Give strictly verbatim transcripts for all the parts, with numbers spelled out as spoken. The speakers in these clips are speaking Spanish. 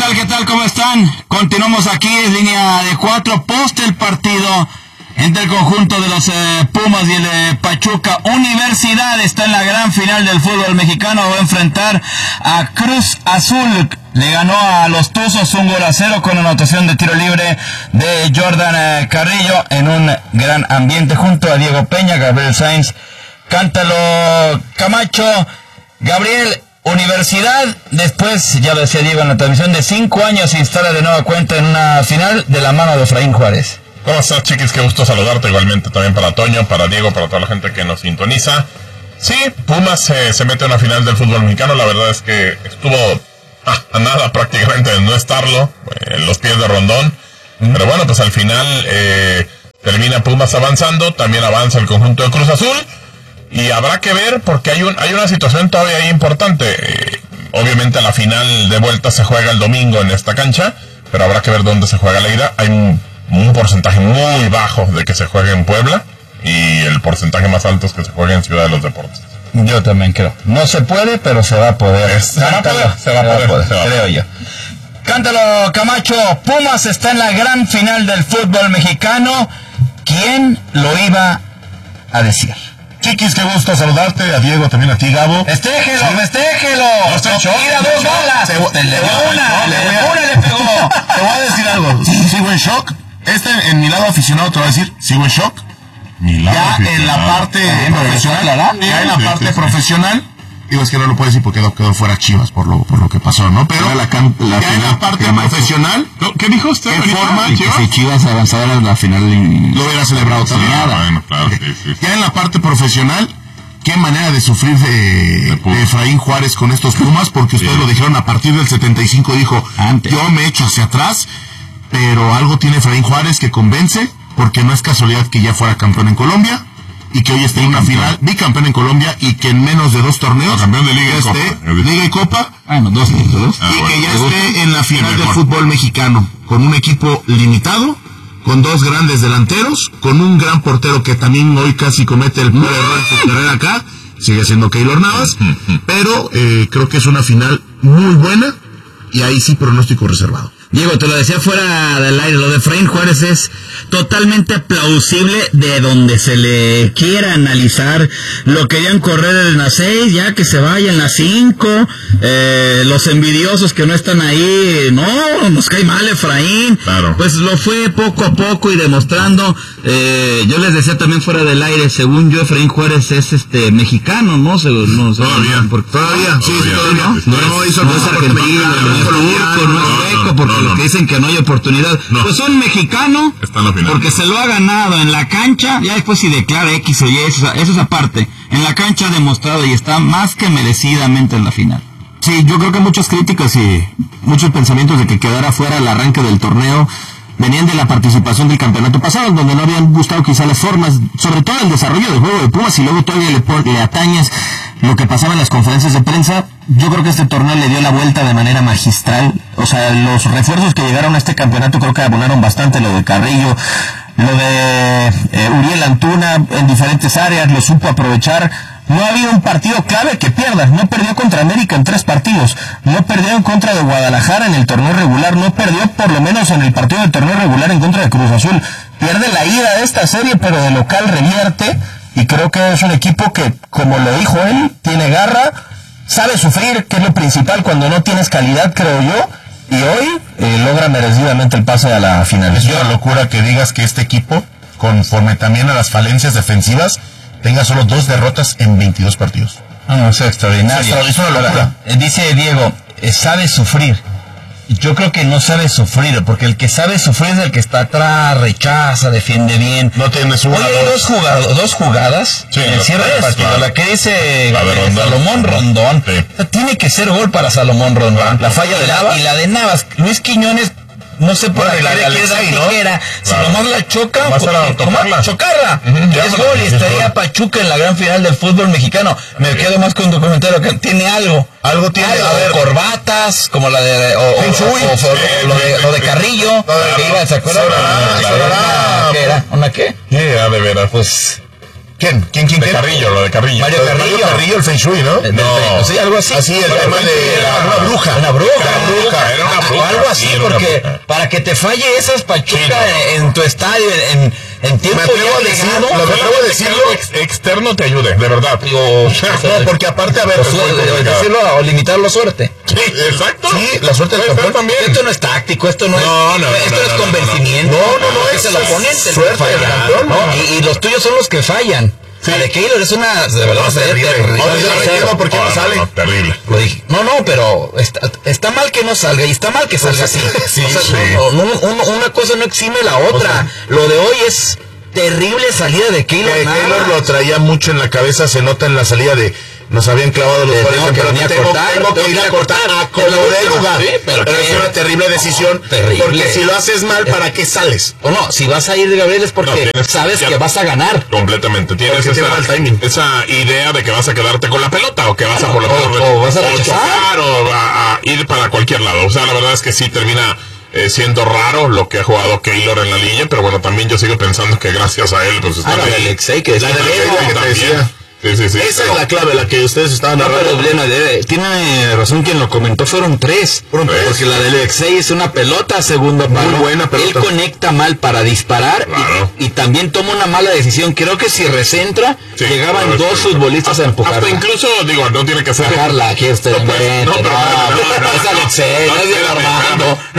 tal, qué tal, cómo están? Continuamos aquí en línea de cuatro, post el partido entre el conjunto de los eh, Pumas y el eh, Pachuca. Universidad está en la gran final del fútbol mexicano, va a enfrentar a Cruz Azul. Le ganó a los Tuzos un gol a cero con anotación de tiro libre de Jordan eh, Carrillo en un gran ambiente junto a Diego Peña, Gabriel Sainz, Cántalo Camacho. Gabriel, Universidad, después, ya lo decía Diego en la transmisión, de cinco años se instala de nueva cuenta en una final de la mano de Efraín Juárez. ¿Cómo estás, chiquis? Qué gusto saludarte, igualmente también para Toño, para Diego, para toda la gente que nos sintoniza. Sí, Pumas eh, se mete a una final del fútbol mexicano, la verdad es que estuvo ah, a nada prácticamente de no estarlo, eh, en los pies de Rondón, mm. pero bueno, pues al final eh, termina Pumas avanzando, también avanza el conjunto de Cruz Azul, y habrá que ver porque hay, un, hay una situación todavía ahí importante. Eh, obviamente la final de vuelta se juega el domingo en esta cancha, pero habrá que ver dónde se juega la ida. Hay un un porcentaje muy bajo de que se juegue en Puebla y el porcentaje más alto es que se juegue en Ciudad de los Deportes. Yo también creo. No se puede, pero se va a poder. Se va a poder, se va a poder, poder, se va creo yo. Cántalo, Camacho. Pumas está en la gran final del fútbol mexicano. ¿Quién lo iba a decir? Chiquis, qué gusto saludarte, a Diego, también a ti, Gabo. ¡Festéjelo, ¿Sí? festéjelo! No estoy shock. Mira, dos balas. Te, le dio una, le dio una, le pegó. Te voy a decir algo. Sí, sigo en shock. Este, en mi lado aficionado, te voy a decir, sigo en shock. Mi lado ya aficionado. En la parte Bien, profesional, ya en la parte sí, sí, profesional, digo, es que no lo puedo decir porque quedó, quedó fuera Chivas por lo, por lo que pasó, ¿no? Pero la, can, la ya final, en la parte profesional, ¿no? ¿Qué dijo usted? ¿Qué forma, Chivas? Si Chivas avanzara en la final, y lo hubiera celebrado también. Sí, bueno, claro, sí, sí, sí. Ya en la parte profesional, qué manera de sufrir de, de, de Efraín Juárez con estos Pumas, porque ustedes sí. lo dijeron a partir del setenta y cinco, dijo, Antes. yo me echo hacia atrás, pero algo tiene Efraín Juárez que convence, porque no es casualidad que ya fuera campeón en Colombia, y que hoy esté en una final, bicampeón en Colombia, y que en menos de dos torneos, no, campeón de Liga y esté, Copa. Liga y Copa, bueno, dos títulos, ah, y bueno, que ya gusta, esté en la final sí, del fútbol mexicano, con un equipo limitado, con dos grandes delanteros, con un gran portero que también hoy casi comete el peor error de su carrera acá, sigue siendo Keylor Navas, pero eh, creo que es una final muy buena, y ahí sí pronóstico reservado. Diego, te lo decía fuera del aire, lo de Efraín Juárez es totalmente plausible de donde se le quiera analizar. Lo querían correr en la seis, ya que se vaya en la cinco, eh, los envidiosos que no están ahí, no, nos cae mal Efraín, claro. Pues lo fue poco a poco y demostrando, eh, yo les decía también fuera del aire, según yo Efraín Juárez es este mexicano, ¿no? Según, no todavía, porque, todavía, sí, todavía, todavía, ¿no? no, no, no hizo no es argentino, no es turco, no es sueco, porque lo que dicen que no hay oportunidad, no. Pues son mexicano, está en la final, porque se lo ha ganado en la cancha, ya después si declara X o Y, eso, eso es aparte, en la cancha ha demostrado y está más que merecidamente en la final. Sí, yo creo que muchas críticas y muchos pensamientos de que quedara fuera el arranque del torneo venían de la participación del campeonato pasado, donde no habían gustado quizá las formas, sobre todo el desarrollo del juego de Pumas, y luego todavía le, le atañes lo que pasaba en las conferencias de prensa. Yo creo que este torneo le dio la vuelta de manera magistral. O sea, los refuerzos que llegaron a este campeonato creo que abonaron bastante, lo de Carrillo, lo de eh, Uriel Antuna en diferentes áreas, lo supo aprovechar. No ha habido un partido clave que pierda. No perdió contra América en tres partidos. No perdió en contra de Guadalajara en el torneo regular. No perdió por lo menos en el partido del torneo regular en contra de Cruz Azul. Pierde la ida de esta serie, pero de local revierte. Y creo que es un equipo que, como lo dijo él, tiene garra, sabe sufrir, que es lo principal cuando no tienes calidad, creo yo. Y hoy eh, logra merecidamente el pase a la final. Es una locura que digas que este equipo, conforme también a las falencias defensivas, tenga solo dos derrotas en veintidós partidos. Ah, no, es extraordinario. Es una locura. Ahora, dice Diego, eh, sabe sufrir. Yo creo que no sabe sufrir, porque el que sabe sufrir es el que está atrás, rechaza, defiende bien. No tienes una. Oye, hay dos, jugado, dos jugadas sí, en el cierre del partido. Claro. La que dice la eh, Rondón. Salomón Rondón. Sí. O sea, tiene que ser gol para Salomón Rondón. La falla de Navas. Y la de Navas. Luis Quiñones, no sé por qué la le quiere dar tijera. Si nomás la choca, chocarla. chocarla. Uh-huh. Es gol y estaría Pachuca en la gran final del fútbol mexicano. Me sí. quedo más con tu comentario que tiene algo. Algo tiene, algo, a ver, corbatas, como la de o, o, o, o, sí, lo, de, lo de Carrillo, claro. que iba, ¿se acuerdan? ¿Qué era? ¿Una qué? Sí, yeah, de veras, pues... ¿Quién? ¿Quién, quién? De Carrillo, lo de Carrillo. Mario Carrillo. Carrillo, el Feng Shui, ¿no? No. Sí, algo así. Así, el tema de una bruja. Una bruja. Una bruja, era una bruja. Algo porque para que te falle esas Pachuca sí, no. en tu estadio, en, en tiempo me atrevo ya a decirlo, lo me atrevo a decirlo, ex, externo te ayude, de verdad. O, no, porque aparte, a ver, o, decirlo o limitarlo a suerte. Sí, exacto. Sí, la suerte del campeón también. Esto no es táctico, esto no, no, es no, esto no, es no, convencimiento. No, no, no, no es se lo ponen, suerte del campeón. ¿no? Y, y los tuyos son los que fallan. Sí. La de Keylor es una, de verdad, no, terrible. terrible. No, no entiendo por qué no sale. No, terrible. Lo dije. No, no, pero está, está mal que no salga y está mal que salga así. Sí, o sea, sí. No, no, no, una cosa no exime la otra. O sea, lo de hoy es terrible salida de Keylor. Que Keylor lo traía mucho en la cabeza, se nota en la salida de... Nos habían clavado los pares, pero tengo, tengo, cortar, tengo que ir a cortar a como de lugar. Sí, pero pero es una terrible decisión, oh, terrible. Porque si lo haces mal, ¿para qué sales? O no, si vas a ir de Gabriel es porque no, tienes, sabes que vas a ganar. Completamente, tienes esa, esa idea de que vas a quedarte con la pelota o que vas a por la pelota o, o vas a o chocar o a, a ir para cualquier lado. O sea, la verdad es que sí termina eh, siendo raro lo que ha jugado Keylor en la liga, pero bueno, también yo sigo pensando que gracias a él pues está ah, la de Alexei, que la de Alexei que te decía. Sí, sí, sí, esa pero, es la clave, la que ustedes estaban hablando. No, pero Blena, tiene razón quien lo comentó, fueron tres. Fueron tres. Porque la del Alexei es una pelota, segundo palo. Muy buena pelota. Él conecta mal para disparar claro. y, y también toma una mala decisión. Creo que si recentra, sí, llegaban claro, dos futbolistas hasta, a empujarla. Hasta incluso, digo, no tiene que ser... Bajarla, aquí está no, pues, no, pero, no, no, no, es Alexei, no es de Armando. No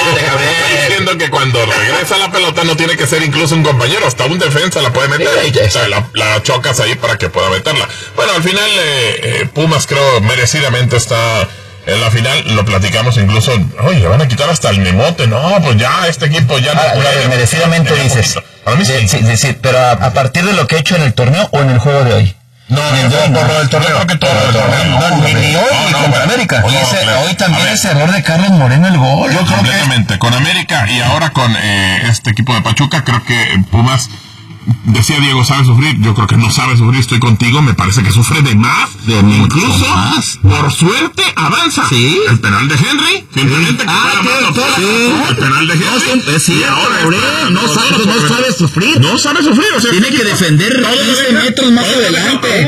estoy diciendo que cuando regresa la pelota no tiene que ser incluso un compañero, hasta un defensa la puede meter. O sea, la, la chocas ahí para que pueda meterla. Bueno, al final eh, eh, Pumas creo merecidamente está en la final, lo platicamos incluso, oye, le van a quitar hasta el memote, no, pues ya este equipo ya ah, no puede. Merecidamente dices, para mí sí. Sí, sí, sí, pero a, a partir de lo que ha hecho en el torneo o en el juego de hoy. No, ni no, no, no, el torneo, creo que todo el torneo. Ni hoy ni con América. Hoy, ese, hoy también es error de Carlos Moreno el gol. Yo creo completamente, con América y ahora con eh, este equipo de Pachuca, creo que Pumas... Decía Diego, ¿sabe sufrir? Yo creo que no sabe sufrir, estoy contigo, me parece que sufre de más, de incluso, más. Por suerte, avanza. ¿Sí? El penal de Henry, simplemente que ah, fue la sí. El penal de Henry. No, es cierto, ahora está, no, sabe, no sabe sufrir. No sabe sufrir, o sea, tiene que defender quince metros más adelante.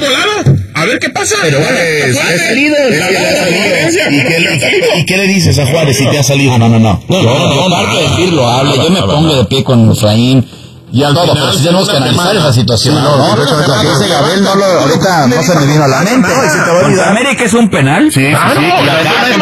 A ver qué pasa. Pero bueno, es, es salido. ¿Y qué le dices a Juárez si te ha salido? No, no, no. No, no, no, aparte de decirlo, hable, yo me pongo de pie con Efraín. Y al todo, final, pero si tenemos que analizar esa situación. Sí, no, no, no, no, ese Gabriel no lo, ahorita no se me vino a la mente. ¿Contra América es un penal? Sí, ah, sí, sí,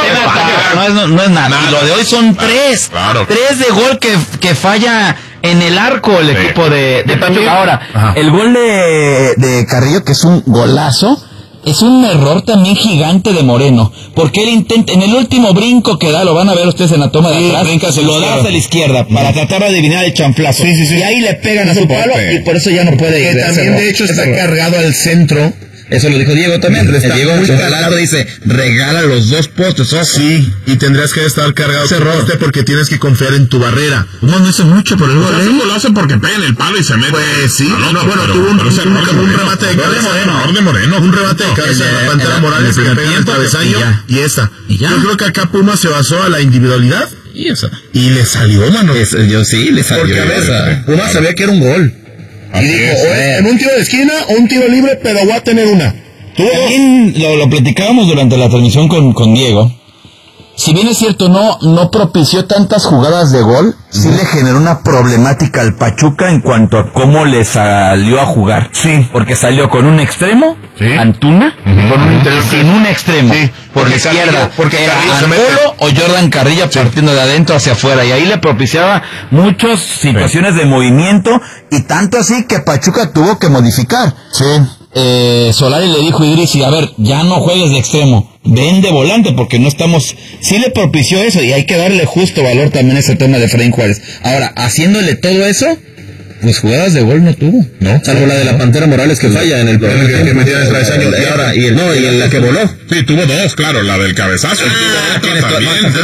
no, es, no es nada. Y lo de hoy son tres. Claro. Tres de gol que, que falla en el arco el sí. equipo de, de Pachuca. Ahora, ajá. El gol de, de Carrillo, que es un golazo, es un error también gigante de Moreno, porque él intenta, en el último brinco que da, lo van a ver ustedes en la toma de sí, atrás, lo da hacia la izquierda para sí. tratar de adivinar el chanflazo, sí, sí, sí. y ahí le pegan a su palo y por eso ya no puede ir. Que también de hecho está cargado al centro. Eso lo dijo Diego también. El Diego Lalo dice, regala los dos postes. ¿Oh? Sí, y tendrías que estar cargado ese poste porque tienes que confiar en tu barrera. No, no hizo mucho por el gol. Pues ¿eh? Lo hace porque pega en el palo y se mete. Pues sí, no, no, bueno, pero, tuvo un, pero, pero, un, un, un, un remate de cabeza. Moreno, de Moreno. Un remate de cabeza de la Pantera Morales que pega en el travesaño y esa. ¿Y ya? Yo creo que acá Puma se basó a la individualidad. Y esa. Y le salió, mano. Es, yo sí, le salió. Porque a veces Puma sabía que era un gol. Y dijo, o en un tiro de esquina o un tiro libre, pero voy a tener una. También lo, lo platicábamos durante la transmisión con, con Diego. Si bien es cierto, no, no propició tantas jugadas de gol, uh-huh. sí le generó una problemática al Pachuca en cuanto a cómo le salió a jugar. Sí. Porque salió con un extremo, sí. Antuna, uh-huh. con un interior sin un extremo, sí. por la izquierda, Carrillo, porque era Angulo o Jordan Carrillo sí. partiendo de adentro hacia afuera, y ahí le propiciaba muchas situaciones sí. de movimiento, y tanto así que Pachuca tuvo que modificar. Sí. Eh, Solari le dijo a Idrissi, a ver, ya no juegues de extremo, ven de volante, porque no estamos, sí le propició eso, y hay que darle justo valor también a ese tema de Efraín Juárez. Ahora, haciéndole todo eso, pues jugadas de gol no tuvo, ¿no? Salvo la de la Pantera Morales que falla en el primer que, que metía en el travesaño, y ahora, y el, no, y en la que voló. Sí, tuvo dos, claro, la del cabezazo. Ah, tiene toda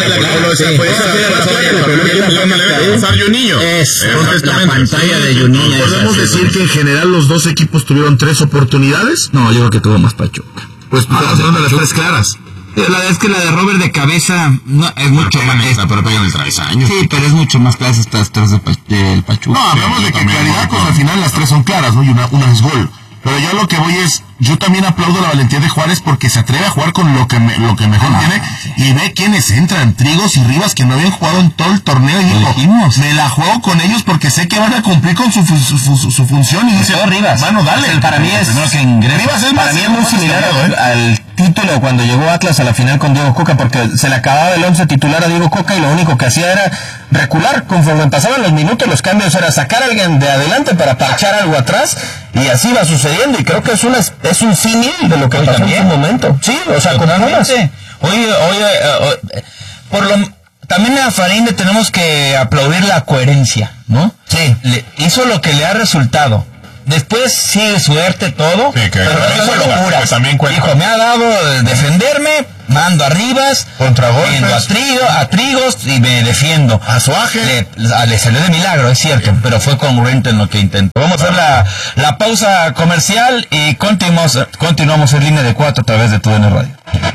la pantalla de Juninho. ¿Podemos decir que en general los dos equipos tuvieron tres oportunidades? No, yo creo que tuvo más Pachuca. Pues fueron de las tres claras. La verdad es que la de Robert de cabeza no, es mucho más. Esta, pero pega en el travesaño. Sí, pero es mucho más clara estas tres del de Pachuca. No, hablamos sí, de que claridad, pues al final las tres son claras, ¿no? Y una, una es gol. Pero yo lo que voy es, yo también aplaudo la valentía de Juárez porque se atreve a jugar con lo que me, lo que mejor ah, tiene sí. y ve quiénes entran, Trigos y Rivas, que no habían jugado en todo el torneo, y dijo, me la juego con ellos porque sé que van a cumplir con su, su, su, su función, y dice, oh, Rivas, bueno, dale. El, para mí es, que Rivas es para mí es muy similar al, al título cuando llegó Atlas a la final con Diego Coca, porque se le acababa el once titular a Diego Coca y lo único que hacía era recular. Conforme pasaban los minutos, los cambios era sacar a alguien de adelante para parchar algo atrás, y así va sucediendo, y creo que es una es un símil de lo que hoy pasó también. En su momento. Sí, o sea, con Pumas. Oye, oye, oye, por lo también a Farín le tenemos que aplaudir la coherencia, ¿no? Sí. Le, hizo lo que le ha resultado. Después sí, suerte todo, sí, que pero no fue locura. Dijo, me ha dado defenderme, mando a Rivas, contragolpes, a, Trigo, a Trigos y me defiendo. A su ángel. Le, le salió de milagro, es cierto, sí. Pero fue congruente en lo que intentó. Vamos a hacer la, la pausa comercial y continuamos, continuamos en línea de cuatro a través de T U D N Radio.